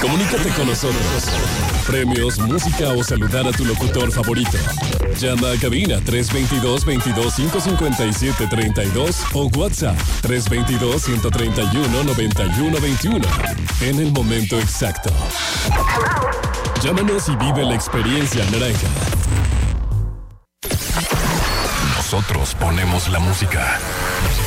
Comunícate con nosotros. Premios, música o saludar a tu locutor favorito. Llama a cabina 322-557-32 o WhatsApp 322-131-9121. En el momento exacto. Llámanos y vive la experiencia naranja. Nosotros ponemos la música.